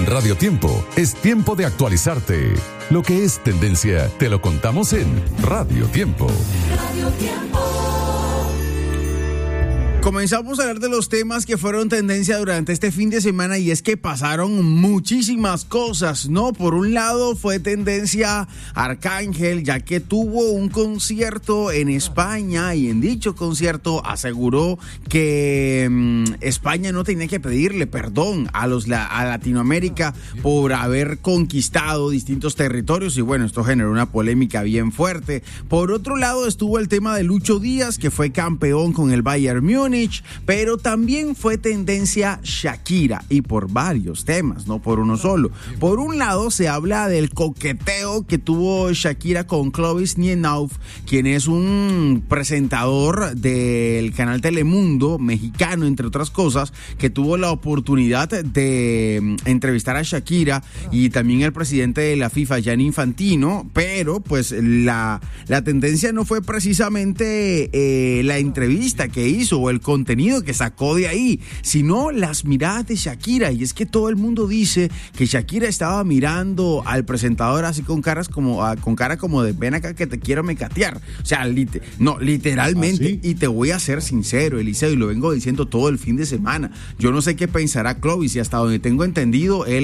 Radio Tiempo es tiempo de actualizarte. Lo que es tendencia, te lo contamos en Radio Tiempo. Radio Tiempo. Comenzamos a hablar de los temas que fueron tendencia durante este fin de semana y es que pasaron muchísimas cosas, ¿no? Por un lado fue tendencia Arcángel, ya que tuvo un concierto en España y en dicho concierto aseguró que España no tenía que pedirle perdón a Latinoamérica por haber conquistado distintos territorios y bueno, esto generó una polémica bien fuerte. Por otro lado estuvo el tema de Lucho Díaz, que fue campeón con el Bayern Múnich, pero también fue tendencia Shakira y por varios temas, no por uno solo. Por un lado se habla del coqueteo que tuvo Shakira con Clovis Nienauf, quien es un presentador del canal Telemundo mexicano, entre otras cosas, que tuvo la oportunidad de entrevistar a Shakira y también el presidente de la FIFA, Gianni Infantino, pero pues la tendencia no fue precisamente la entrevista que hizo o el contenido que sacó de ahí, sino las miradas de Shakira. Y es que todo el mundo dice que Shakira estaba mirando al presentador así con cara como de ven acá que te quiero mecatear. O sea, literalmente. ¿Ah, sí? Y te voy a ser sincero, Eliseo, y lo vengo diciendo todo el fin de semana. Yo no sé qué pensará Clovis, y hasta donde tengo entendido, él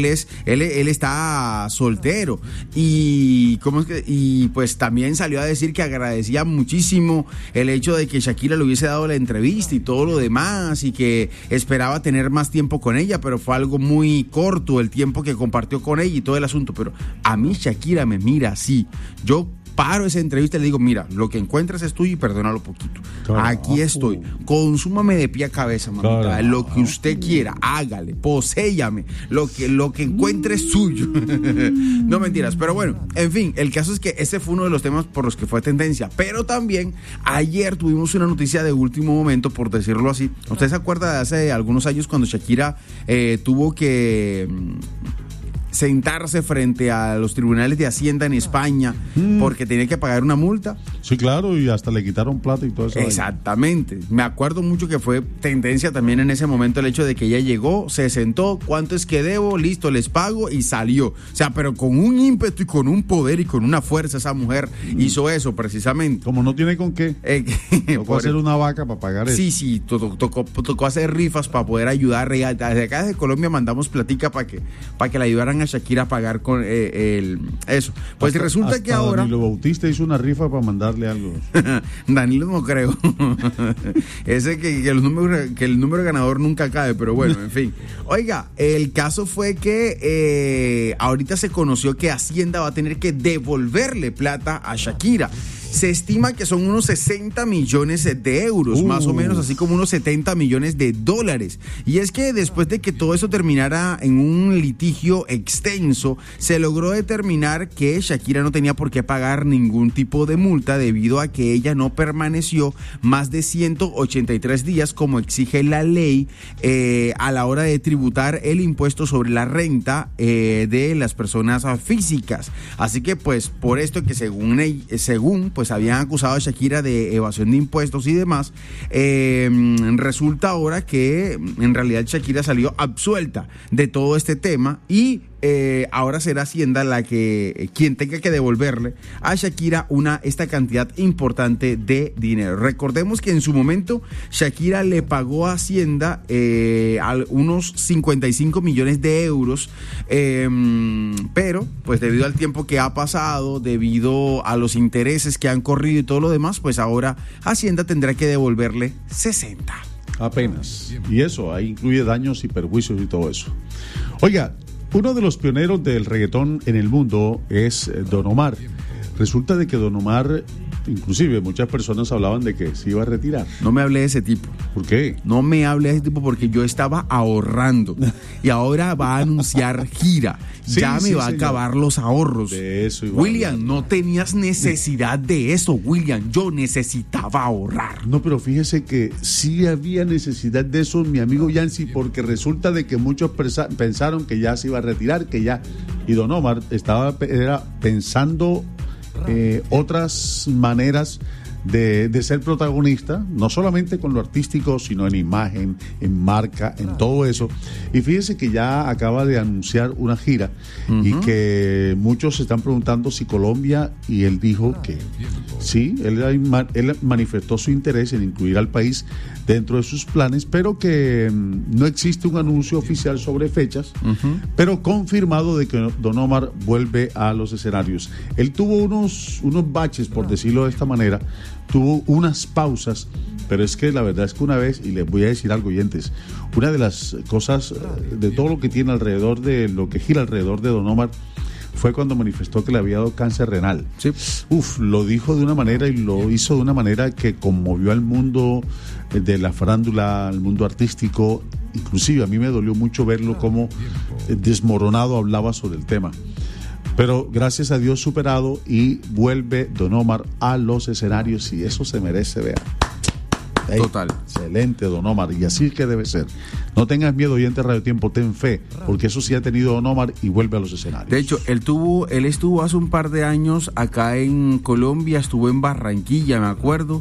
está soltero. Y pues también salió a decir que agradecía muchísimo el hecho de que Shakira le hubiese dado la entrevista y todo lo demás, y que esperaba tener más tiempo con ella, pero fue algo muy corto el tiempo que compartió con ella y todo el asunto. Pero a mí Shakira me mira así. Yo paro esa entrevista y le digo, mira, lo que encuentres es tuyo y perdónalo poquito. Claro. Aquí estoy, consúmame de pie a cabeza, mamita, claro. Lo que usted quiera, hágale, poséyame, lo que encuentre es suyo. No mentiras, pero bueno, en fin, el caso es que ese fue uno de los temas por los que fue tendencia, pero también ayer tuvimos una noticia de último momento, por decirlo así. ¿Usted se acuerda de hace algunos años cuando Shakira tuvo que sentarse frente a los tribunales de Hacienda en España porque tenía que pagar una multa? Sí, claro, y hasta le quitaron plata y todo eso. Exactamente. Me acuerdo mucho que fue tendencia también en ese momento el hecho de que ella llegó, se sentó, ¿cuánto es que debo? Listo, les pago, y salió. O sea, pero con un ímpetu y con un poder y con una fuerza esa mujer hizo eso precisamente. Como no tiene con qué. Tocó hacer una vaca para pagar eso. Sí, tocó hacer rifas para poder ayudar. Desde acá, desde Colombia, mandamos platica para que le ayudaran a Shakira a pagar con eso. Pues resulta que ahora Danilo Bautista hizo una rifa para mandarle algo. Danilo no creo. Ese que el número ganador nunca cae, pero bueno, en fin. Oiga, el caso fue que ahorita se conoció que Hacienda va a tener que devolverle plata a Shakira. Se estima que son unos 60 millones de euros, más o menos, así como unos 70 millones de dólares. Y es que después de que todo eso terminara en un litigio extenso, se logró determinar que Shakira no tenía por qué pagar ningún tipo de multa debido a que ella no permaneció más de 183 días, como exige la ley, a la hora de tributar el impuesto sobre la renta de las personas físicas. Así que pues por esto que según pues habían acusado a Shakira de evasión de impuestos y demás, resulta ahora que en realidad Shakira salió absuelta de todo este tema y ahora será Hacienda quien tenga que devolverle a Shakira esta cantidad importante de dinero. Recordemos que en su momento Shakira le pagó a Hacienda unos 55 millones de euros, pero pues debido al tiempo que ha pasado, debido a los intereses que han corrido y todo lo demás, pues ahora Hacienda tendrá que devolverle 60. Apenas. Y eso, ahí incluye daños y perjuicios y todo eso. Oiga, uno de los pioneros del reggaetón en el mundo es Don Omar. Resulta de que Don Omar, inclusive muchas personas hablaban de que se iba a retirar. No me hable de ese tipo. ¿Por qué? No me hable de ese tipo porque yo estaba ahorrando y ahora va a anunciar gira. Sí, ya me va a acabar los ahorros. De eso William, no tenías necesidad de eso, William. Yo necesitaba ahorrar. No, pero fíjese que sí había necesidad de eso, mi amigo Yancy, porque resulta de que muchos pensaron que ya se iba a retirar, que ya. Y Don Omar era pensando otras maneras de ser protagonista, no solamente con lo artístico, sino en imagen, en marca, en todo eso. Y fíjense que ya acaba de anunciar una gira y que muchos se están preguntando si Colombia, y él dijo que sí, él manifestó su interés en incluir al país dentro de sus planes, pero que no existe un anuncio oficial sobre fechas, pero confirmado de que Don Omar vuelve a los escenarios. Él tuvo unos baches, por decirlo de esta manera, tuvo unas pausas, pero es que la verdad es que una vez, y les voy a decir algo, oyentes, una de las cosas de todo lo que tiene alrededor de lo que gira alrededor de Don Omar fue cuando manifestó que le había dado cáncer renal. Sí. Lo dijo de una manera y lo hizo de una manera que conmovió al mundo de la farándula, al mundo artístico. Inclusive a mí me dolió mucho verlo como desmoronado hablaba sobre el tema. Pero gracias a Dios superado, y vuelve Don Omar a los escenarios, y eso se merece, vea. Total. Excelente, Don Omar, y así que debe ser. No tengas miedo, oyente Radio Tiempo, ten fe, porque eso sí ha tenido Don Omar y vuelve a los escenarios. De hecho, él estuvo hace un par de años acá en Colombia, estuvo en Barranquilla, me acuerdo.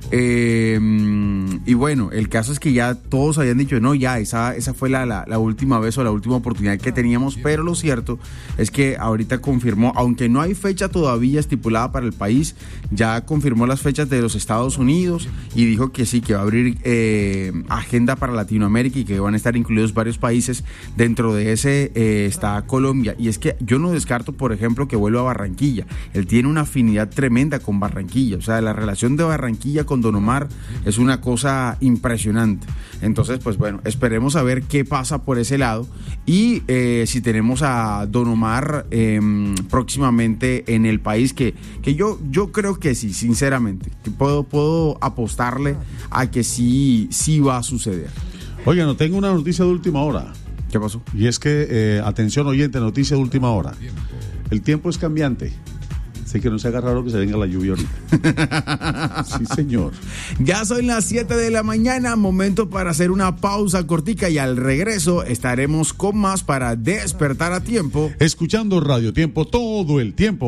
Y bueno, el caso es que ya todos habían dicho, no, ya, esa fue la última vez o la última oportunidad que teníamos, pero lo cierto es que ahorita confirmó, aunque no hay fecha todavía estipulada para el país, ya confirmó las fechas de los Estados Unidos y dijo que sí, que va a abrir agenda para Latinoamérica y que van a estar incluidos varios países. Dentro de ese está Colombia, y es que yo no descarto, por ejemplo, que vuelva a Barranquilla. Él tiene una afinidad tremenda con Barranquilla, o sea, la relación de Barranquilla con Don Omar es una cosa impresionante. Entonces, pues bueno, esperemos a ver qué pasa por ese lado, y si tenemos a Don Omar próximamente en el país, que yo creo que sí, sinceramente, que puedo apostarle a que sí va a suceder. Oigan, no tengo una noticia de última hora. ¿Qué pasó? Y es que, atención oyente, noticia de última hora. El tiempo es cambiante. Así que no se haga raro que se venga la lluvia ahorita. Sí, señor. Ya son las 7 de la mañana, momento para hacer una pausa cortica, y al regreso estaremos con más para despertar a tiempo. Escuchando Radio Tiempo todo el tiempo.